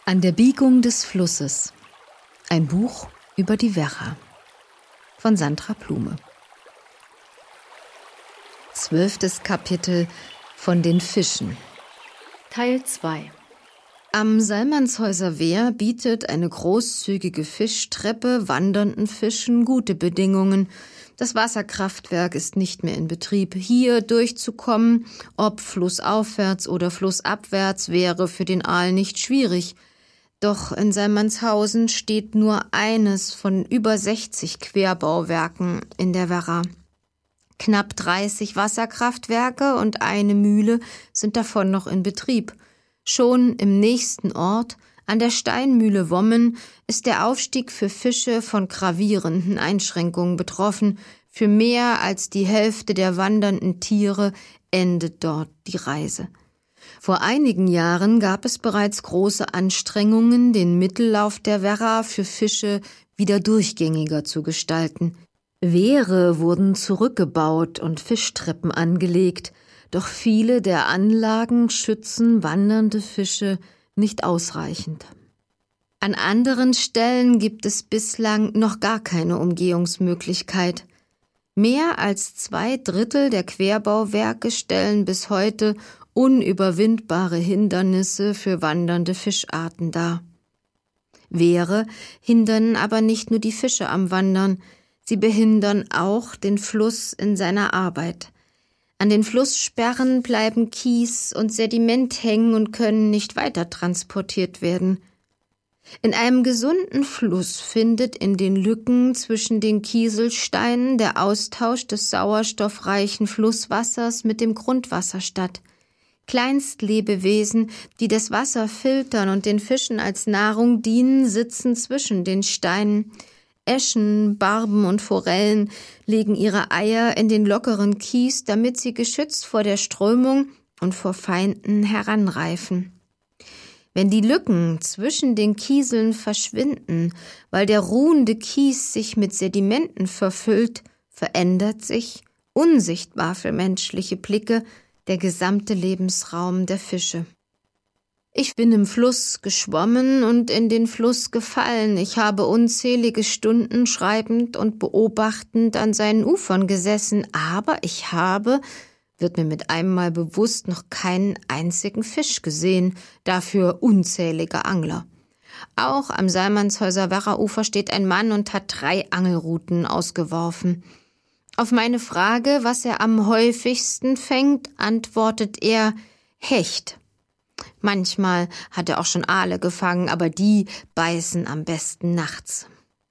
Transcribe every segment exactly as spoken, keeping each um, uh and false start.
An der Biegung des Flusses. Ein Buch über die Werra von Sandra Blume. Zwölftes Kapitel von den Fischen. Teil zwei. Am Salmanshäuser Wehr bietet eine großzügige Fischtreppe wandernden Fischen gute Bedingungen. Das Wasserkraftwerk ist nicht mehr in Betrieb. Hier durchzukommen, ob flussaufwärts oder flussabwärts, wäre für den Aal nicht schwierig. Doch in Salmanshausen steht nur eines von über sechzig Querbauwerken in der Werra. Knapp dreißig Wasserkraftwerke und eine Mühle sind davon noch in Betrieb. Schon im nächsten Ort, an der Steinmühle Wommen, ist der Aufstieg für Fische von gravierenden Einschränkungen betroffen. Für mehr als die Hälfte der wandernden Tiere endet dort die Reise. Vor einigen Jahren gab es bereits große Anstrengungen, den Mittellauf der Werra für Fische wieder durchgängiger zu gestalten. Wehre wurden zurückgebaut und Fischtreppen angelegt, doch viele der Anlagen schützen wandernde Fische nicht ausreichend. An anderen Stellen gibt es bislang noch gar keine Umgehungsmöglichkeit. Mehr als zwei Drittel der Querbauwerke stellen bis heute unüberwindbare Hindernisse für wandernde Fischarten dar. Wehre hindern aber nicht nur die Fische am Wandern, sie behindern auch den Fluss in seiner Arbeit. An den Flusssperren bleiben Kies und Sediment hängen und können nicht weiter transportiert werden. In einem gesunden Fluss findet in den Lücken zwischen den Kieselsteinen der Austausch des sauerstoffreichen Flusswassers mit dem Grundwasser statt. Kleinstlebewesen, die das Wasser filtern und den Fischen als Nahrung dienen, sitzen zwischen den Steinen. Äschen, Barben und Forellen legen ihre Eier in den lockeren Kies, damit sie geschützt vor der Strömung und vor Feinden heranreifen. Wenn die Lücken zwischen den Kieseln verschwinden, weil der ruhende Kies sich mit Sedimenten verfüllt, verändert sich, unsichtbar für menschliche Blicke, der gesamte Lebensraum der Fische. Ich bin im Fluss geschwommen und in den Fluss gefallen. Ich habe unzählige Stunden schreibend und beobachtend an seinen Ufern gesessen, aber ich habe, wird mir mit einem Mal bewusst, noch keinen einzigen Fisch gesehen, dafür unzählige Angler. Auch am Salmanshäuser Werra-Ufer steht ein Mann und hat drei Angelruten ausgeworfen. Auf meine Frage, was er am häufigsten fängt, antwortet er Hecht. Manchmal hat er auch schon Aale gefangen, aber die beißen am besten nachts.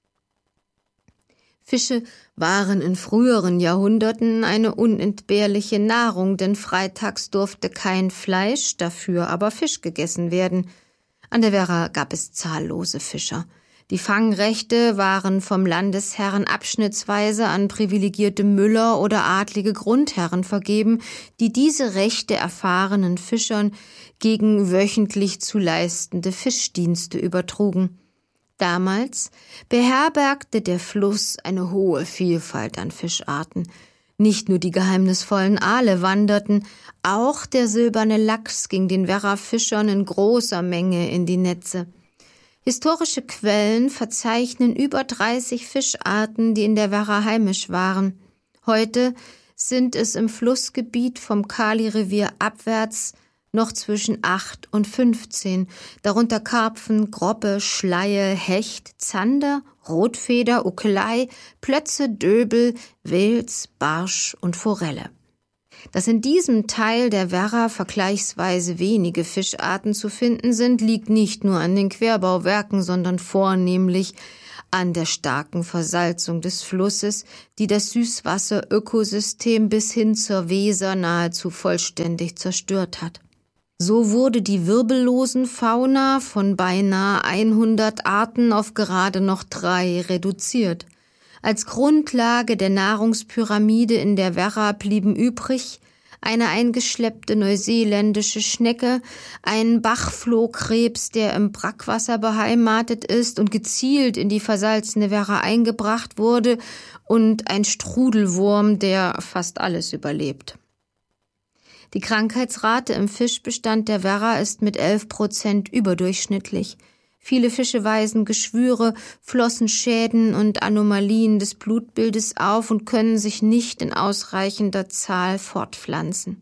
Fische waren in früheren Jahrhunderten eine unentbehrliche Nahrung, denn freitags durfte kein Fleisch, dafür aber Fisch gegessen werden. An der Werra gab es zahllose Fischer. Die Fangrechte waren vom Landesherren abschnittsweise an privilegierte Müller oder adlige Grundherren vergeben, die diese Rechte erfahrenen Fischern gegen wöchentlich zu leistende Fischdienste übertrugen. Damals beherbergte der Fluss eine hohe Vielfalt an Fischarten. Nicht nur die geheimnisvollen Aale wanderten, auch der silberne Lachs ging den Werra-Fischern in großer Menge in die Netze. Historische Quellen verzeichnen über dreißig Fischarten, die in der Werra heimisch waren. Heute sind es im Flussgebiet vom Kali-Revier abwärts noch zwischen acht und fünfzehn, darunter Karpfen, Groppe, Schleie, Hecht, Zander, Rotfeder, Ukelei, Plötze, Döbel, Wels, Barsch und Forelle. Dass in diesem Teil der Werra vergleichsweise wenige Fischarten zu finden sind, liegt nicht nur an den Querbauwerken, sondern vornehmlich an der starken Versalzung des Flusses, die das Süßwasserökosystem bis hin zur Weser nahezu vollständig zerstört hat. So wurde die wirbellosen Fauna von beinahe hundert Arten auf gerade noch drei reduziert. Als Grundlage der Nahrungspyramide in der Werra blieben übrig eine eingeschleppte neuseeländische Schnecke, ein Bachflohkrebs, der im Brackwasser beheimatet ist und gezielt in die versalzene Werra eingebracht wurde, und ein Strudelwurm, der fast alles überlebt. Die Krankheitsrate im Fischbestand der Werra ist mit elf Prozent überdurchschnittlich. Viele Fische weisen Geschwüre, Flossenschäden und Anomalien des Blutbildes auf und können sich nicht in ausreichender Zahl fortpflanzen.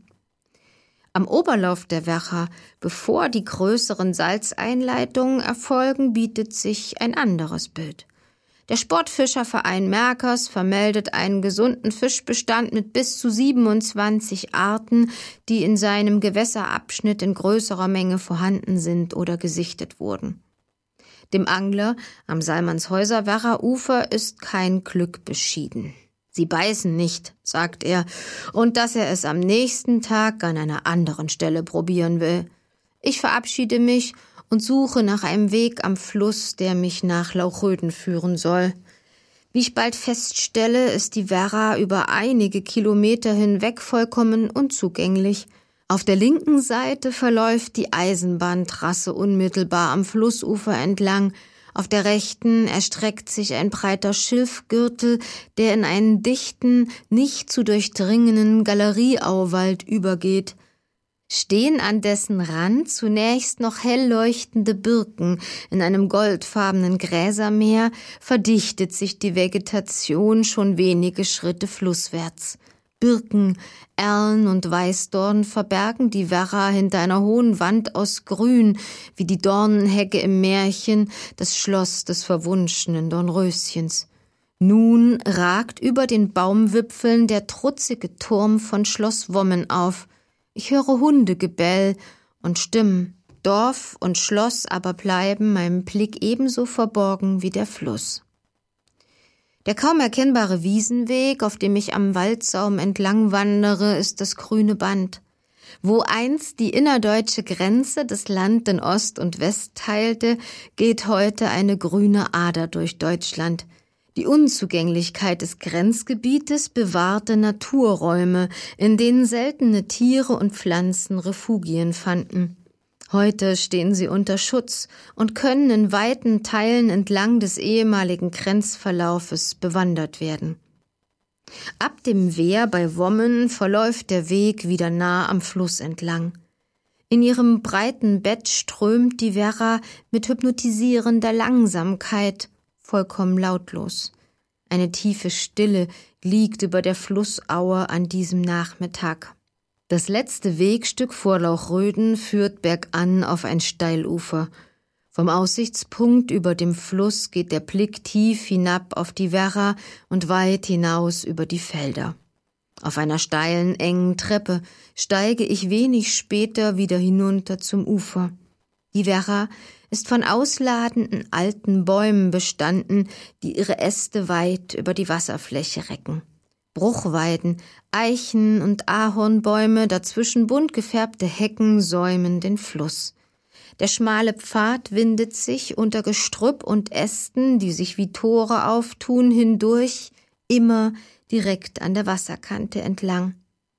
Am Oberlauf der Werra, bevor die größeren Salzeinleitungen erfolgen, bietet sich ein anderes Bild. Der Sportfischerverein Merkers vermeldet einen gesunden Fischbestand mit bis zu siebenundzwanzig Arten, die in seinem Gewässerabschnitt in größerer Menge vorhanden sind oder gesichtet wurden. Dem Angler am Salmanshäuser Werra-Ufer ist kein Glück beschieden. Sie beißen nicht, sagt er, und dass er es am nächsten Tag an einer anderen Stelle probieren will. Ich verabschiede mich und suche nach einem Weg am Fluss, der mich nach Lauchröden führen soll. Wie ich bald feststelle, ist die Werra über einige Kilometer hinweg vollkommen unzugänglich. Auf der linken Seite verläuft die Eisenbahntrasse unmittelbar am Flussufer entlang. Auf der rechten erstreckt sich ein breiter Schilfgürtel, der in einen dichten, nicht zu durchdringenden Galerieauwald übergeht. Stehen an dessen Rand zunächst noch hell leuchtende Birken. In einem goldfarbenen Gräsermeer verdichtet sich die Vegetation schon wenige Schritte flusswärts. Birken, Erlen und Weißdorn verbergen die Werra hinter einer hohen Wand aus Grün, wie die Dornenhecke im Märchen, das Schloss des verwunschenen Dornröschens. Nun ragt über den Baumwipfeln der trutzige Turm von Schloss Wommen auf. Ich höre Hundegebell und Stimmen. Dorf und Schloss aber bleiben meinem Blick ebenso verborgen wie der Fluss. Der kaum erkennbare Wiesenweg, auf dem ich am Waldsaum entlang wandere, ist das grüne Band. Wo einst die innerdeutsche Grenze das Land in Ost und West teilte, geht heute eine grüne Ader durch Deutschland. Die Unzugänglichkeit des Grenzgebietes bewahrte Naturräume, in denen seltene Tiere und Pflanzen Refugien fanden. Heute stehen sie unter Schutz und können in weiten Teilen entlang des ehemaligen Grenzverlaufes bewandert werden. Ab dem Wehr bei Wommen verläuft der Weg wieder nah am Fluss entlang. In ihrem breiten Bett strömt die Werra mit hypnotisierender Langsamkeit, vollkommen lautlos. Eine tiefe Stille liegt über der Flussaue an diesem Nachmittag. Das letzte Wegstück vor Lauchröden führt bergan auf ein Steilufer. Vom Aussichtspunkt über dem Fluss geht der Blick tief hinab auf die Werra und weit hinaus über die Felder. Auf einer steilen, engen Treppe steige ich wenig später wieder hinunter zum Ufer. Die Werra ist von ausladenden alten Bäumen bestanden, die ihre Äste weit über die Wasserfläche recken. Bruchweiden, Eichen- und Ahornbäume, dazwischen bunt gefärbte Hecken säumen den Fluss. Der schmale Pfad windet sich unter Gestrüpp und Ästen, die sich wie Tore auftun, hindurch, immer direkt an der Wasserkante entlang.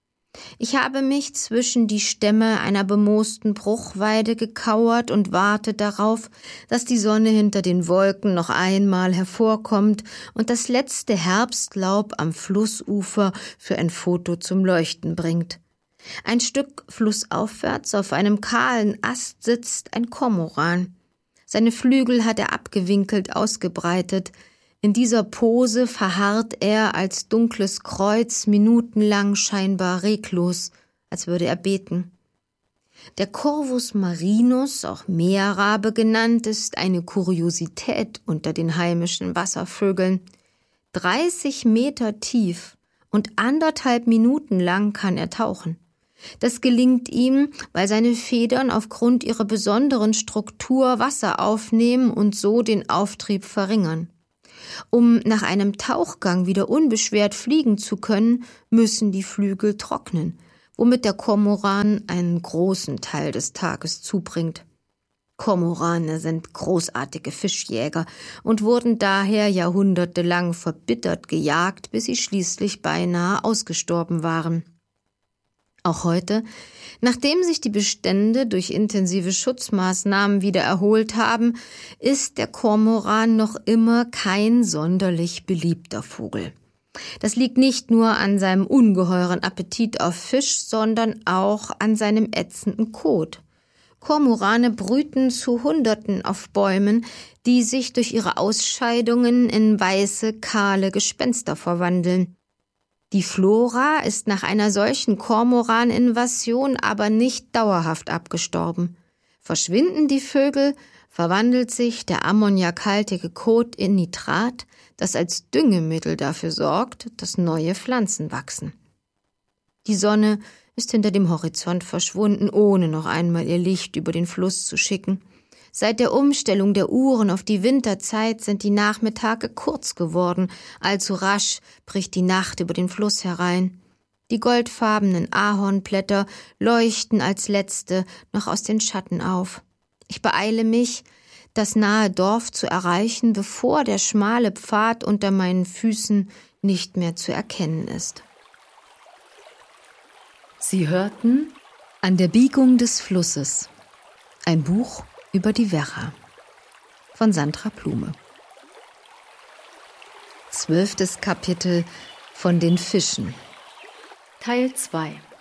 Ich habe mich zwischen die Stämme einer bemoosten Bruchweide gekauert und warte darauf, dass die Sonne hinter den Wolken noch einmal hervorkommt und das letzte Herbstlaub am Flussufer für ein Foto zum Leuchten bringt. Ein Stück flussaufwärts auf einem kahlen Ast sitzt ein Kormoran. Seine Flügel hat er abgewinkelt ausgebreitet. In dieser Pose verharrt er als dunkles Kreuz minutenlang scheinbar reglos, als würde er beten. Der Corvus marinus, auch Meerrabe genannt, ist eine Kuriosität unter den heimischen Wasservögeln. dreißig Meter tief und anderthalb Minuten lang kann er tauchen. Das gelingt ihm, weil seine Federn aufgrund ihrer besonderen Struktur Wasser aufnehmen und so den Auftrieb verringern. Um nach einem Tauchgang wieder unbeschwert fliegen zu können, müssen die Flügel trocknen, womit der Kormoran einen großen Teil des Tages zubringt. Kormorane sind großartige Fischjäger und wurden daher jahrhundertelang verbittert gejagt, bis sie schließlich beinahe ausgestorben waren. Auch heute, nachdem sich die Bestände durch intensive Schutzmaßnahmen wieder erholt haben, ist der Kormoran noch immer kein sonderlich beliebter Vogel. Das liegt nicht nur an seinem ungeheuren Appetit auf Fisch, sondern auch an seinem ätzenden Kot. Kormorane brüten zu Hunderten auf Bäumen, die sich durch ihre Ausscheidungen in weiße, kahle Gespenster verwandeln. Die Flora ist nach einer solchen Kormoran-Invasion aber nicht dauerhaft abgestorben. Verschwinden die Vögel, verwandelt sich der ammoniakhaltige Kot in Nitrat, das als Düngemittel dafür sorgt, dass neue Pflanzen wachsen. Die Sonne ist hinter dem Horizont verschwunden, ohne noch einmal ihr Licht über den Fluss zu schicken. Seit der Umstellung der Uhren auf die Winterzeit sind die Nachmittage kurz geworden, allzu rasch bricht die Nacht über den Fluss herein. Die goldfarbenen Ahornblätter leuchten als letzte noch aus den Schatten auf. Ich beeile mich, das nahe Dorf zu erreichen, bevor der schmale Pfad unter meinen Füßen nicht mehr zu erkennen ist. Sie hörten An der Biegung des Flusses, ein Buch über die Werra von Sandra Blume. Zwölftes Kapitel von den Fischen. Teil zwei.